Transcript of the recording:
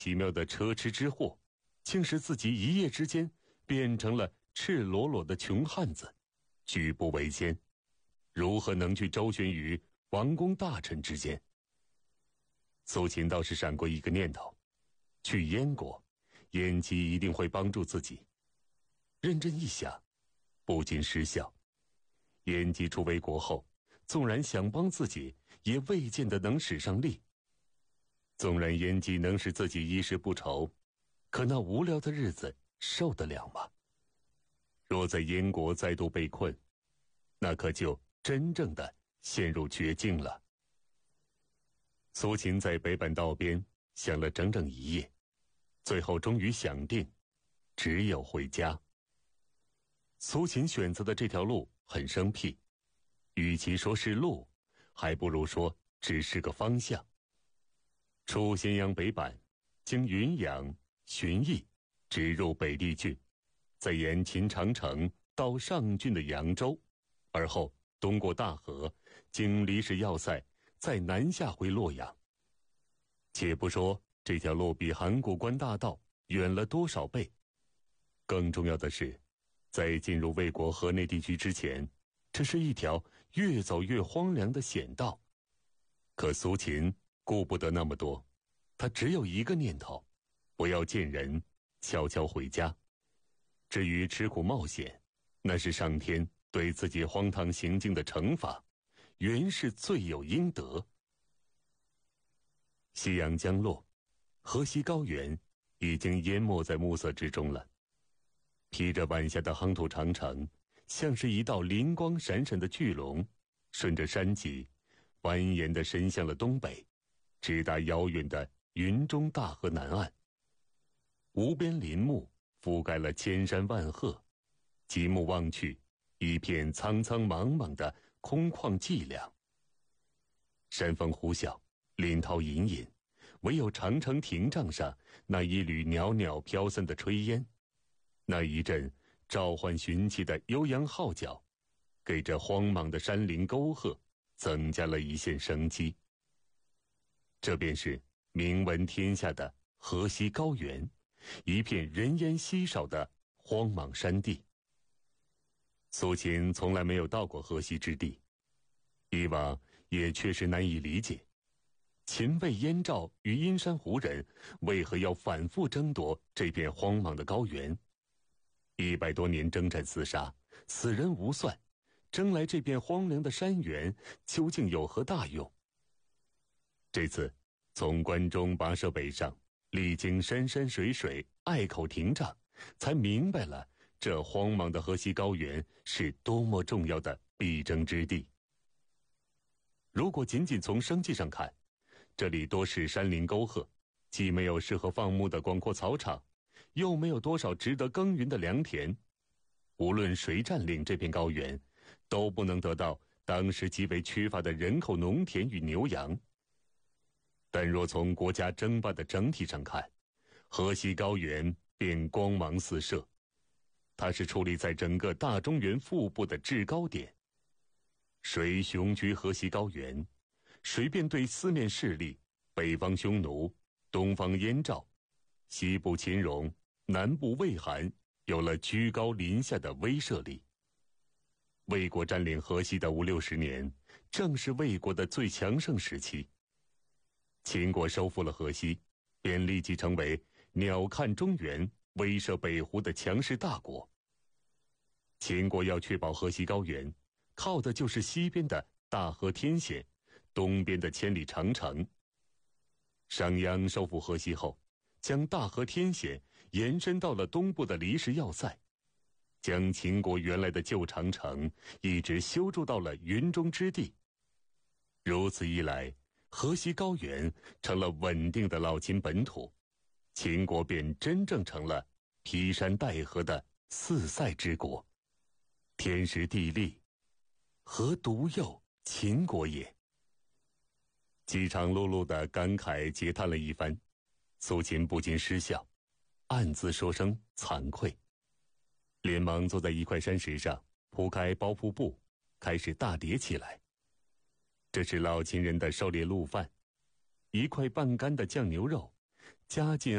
奇妙的车迟之祸，竟使自己一夜之间变成了赤裸裸的穷汉子，举步维艰，如何能去周旋于王公大臣之间？苏秦倒是闪过一个念头，去燕国，燕姬一定会帮助自己。认真一想，不禁失笑。燕姬出为国后，纵然想帮自己，也未见得能使上力。纵然燕姬能使自己衣食不愁，可那无聊的日子受得了吗？若在燕国再度被困，那可就真正的陷入绝境了。苏秦在北坂道边想了整整一夜，最后终于想定，只有回家。苏秦选择的这条路很生僻，与其说是路，还不如说只是个方向。出咸阳北坂，经云阳、旬邑，直入北地郡，再沿秦长城到上郡的扬州，而后东过大河，经离石要塞，再南下回洛阳。且不说这条路比函谷关大道远了多少倍，更重要的是，在进入魏国河内地区之前，这是一条越走越荒凉的险道。可苏秦顾不得那么多，他只有一个念头，不要见人，悄悄回家。至于吃苦冒险，那是上天对自己荒唐行径的惩罚，原是罪有应得。夕阳将落，河西高原已经淹没在暮色之中了。披着晚霞的夯土长城，像是一道灵光闪闪的巨龙，顺着山脊蜿蜒地伸向了东北，直达遥远的云中大河南岸。无边林木覆盖了千山万壑，极目望去，一片苍苍茫茫的空旷寂凉。山风呼啸，林涛隐隐，唯有长城亭帐上那一缕袅袅飘散的炊烟，那一阵召唤寻奇的悠扬号角，给这荒茫的山林沟壑增加了一线生机。这便是名闻天下的河西高原，一片人烟稀少的荒莽山地。苏秦从来没有到过河西之地，以往也确实难以理解，秦魏燕赵与阴山胡人为何要反复争夺这片荒莽的高原？100多年征战厮杀，死人无算，争来这片荒凉的山原究竟有何大用？这次从关中跋涉北上，历经山山水水，隘口亭帐，才明白了这荒莽的河西高原是多么重要的必争之地。如果仅仅从生计上看，这里多是山林沟壑，既没有适合放牧的广阔草场，又没有多少值得耕耘的良田。无论谁占领这片高原，都不能得到当时极为缺乏的人口、农田与牛羊。但若从国家争霸的整体上看，河西高原便光芒四射，它是矗立在整个大中原腹部的制高点。谁雄居河西高原，谁便对四面势力，北方匈奴、东方燕赵、西部秦戎、南部魏韩，有了居高临下的威慑力。魏国占领河西的50、60年，正是魏国的最强盛时期。秦国收复了河西，便立即成为鸟瞰中原、威慑北湖的强势大国。秦国要确保河西高原，靠的就是西边的大河天险，东边的千里长城。商鞅收复河西后，将大河天险延伸到了东部的离石要塞，将秦国原来的旧长城一直修筑到了云中之地。如此一来，河西高原成了稳定的老秦本土，秦国便真正成了披山戴河的四塞之国。天时地利，何独有秦国也？饥肠辘辘的感慨嗟叹了一番，苏秦不禁失笑，暗自说声惭愧，连忙坐在一块山石上，铺开包袱布，开始大叠起来。这是老秦人的狩猎路饭，一块半干的酱牛肉，加进